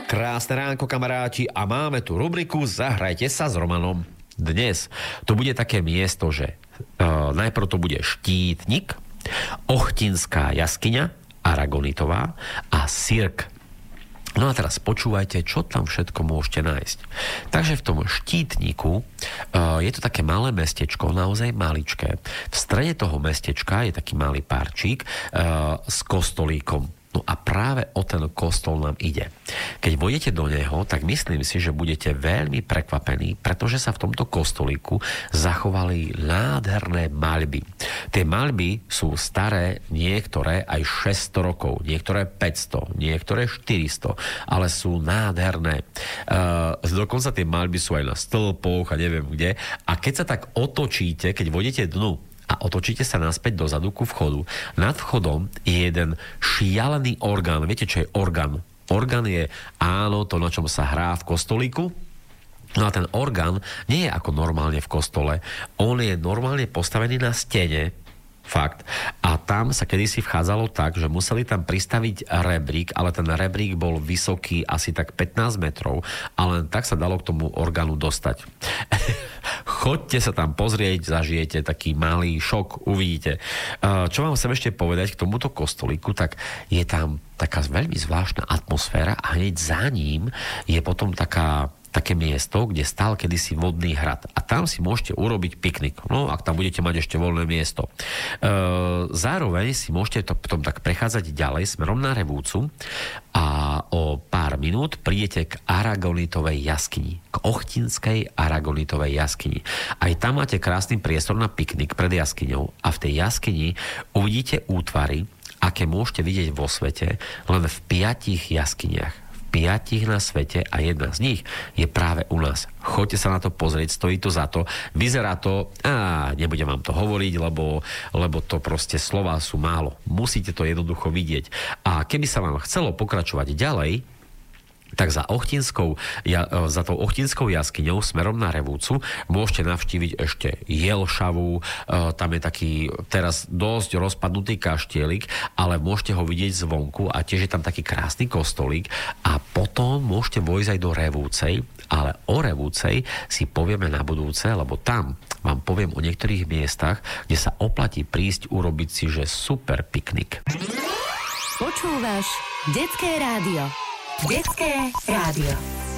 Krásne ránko, kamaráti, a máme tu rubriku Zahrajte sa s Romanom. Dnes to bude také miesto, že najprv to bude Štítnik, Ochtinská jaskyňa, Aragonitová a Sirk. No a teraz počúvajte, čo tam všetko môžete nájsť. Takže v tom Štítniku je to také malé mestečko, naozaj maličké. V strede toho mestečka je taký malý parčík s kostolíkom. No a práve o ten kostol nám ide. Keď vojdete do neho, tak myslím si, že budete veľmi prekvapení, pretože sa v tomto kostolíku zachovali nádherné maľby. Tie maľby sú staré, niektoré aj 600 rokov, niektoré 500, niektoré 400, ale sú nádherné. Dokonca tie maľby sú aj na stĺpoch a neviem kde. A keď sa tak otočíte, keď vojdete dnu, a otočíte sa naspäť dozadu ku vchodu. Nad vchodom je jeden šialený orgán. Viete, čo je orgán? Orgán je, áno, to, na čom sa hrá v kostolíku. No a ten orgán nie je ako normálne v kostole. On je normálne postavený na stene. Fakt. A tam sa kedysi vchádzalo tak, že museli tam pristaviť rebrík, ale ten rebrík bol vysoký asi tak 15 metrov a len tak sa dalo k tomu orgánu dostať. Choďte sa tam pozrieť, zažijete taký malý šok, uvidíte. Čo vám chcem ešte povedať k tomuto kostolíku, tak je tam taká veľmi zvláštna atmosféra a hneď za ním je potom také miesto, kde stál kedysi vodný hrad. A tam si môžete urobiť piknik. No, ak tam budete mať ešte voľné miesto. Zároveň si môžete potom tak prechádzať ďalej smerom na Revúcu a o pár minút prídete k Aragonitovej jaskyni. K Ochtinskej Aragonitovej jaskyni. Aj tam máte krásny priestor na piknik pred jaskyňou a v tej jaskyni uvidíte útvary, aké môžete vidieť vo svete len v 5 jaskyniach. 5 na svete a jedna z nich je práve u nás. Choďte sa na to pozrieť, stojí to za to. Vyzerá to, nebudem vám to hovoriť, lebo to proste slová sú málo. Musíte to jednoducho vidieť. A keby sa vám chcelo pokračovať ďalej, tak za tou Ochtinskou jaskyňou smerom na Revúcu môžete navštíviť ešte Jelšavu, tam je taký teraz dosť rozpadnutý kaštielik, ale môžete ho vidieť zvonku a tiež je tam taký krásny kostolík a potom môžete vojsť aj do Revúcej, ale o Revúcej si povieme na budúce, lebo tam vám poviem o niektorých miestach, kde sa oplatí prísť urobiť si, že super piknik. Počúvaš Detské rádio. Detské rádio.